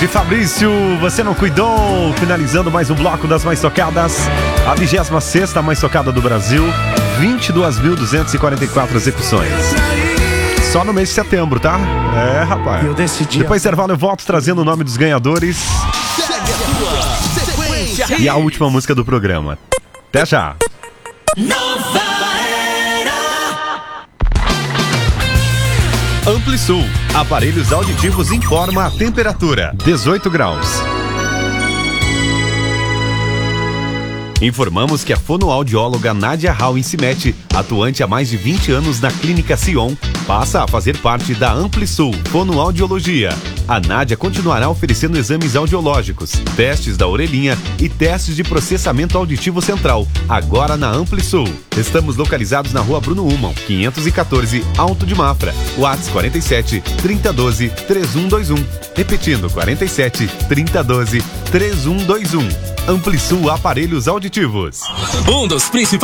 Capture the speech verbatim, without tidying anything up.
de Fabrício, você não cuidou? Finalizando mais um bloco das mais tocadas, a vigésima sexta mais tocada do Brasil, vinte e duas mil duzentas e quarenta e quatro execuções. Só no mês de setembro, tá? É, rapaz. Eu decidi. Depois do intervalo eu volto trazendo o nome dos ganhadores e a última música do programa. Até já. Amplisul, aparelhos auditivos informa a temperatura, dezoito graus. Informamos que a fonoaudióloga Nádia Hall Incimetti, atuante há mais de vinte anos na Clínica Sion, passa a fazer parte da Amplisul Fonoaudiologia. A Nádia continuará oferecendo exames audiológicos, testes da orelhinha e testes de processamento auditivo central, agora na Amplisul. Estamos localizados na Rua Bruno Ullmann, quinhentos e quatorze, Alto de Mafra. WhatsApp quarenta e sete, trinta, doze, trinta e um vinte e um. Repetindo, quarenta e sete, trinta, doze, trinta e um vinte e um. Amplisul Aparelhos Auditivos. Um dos principais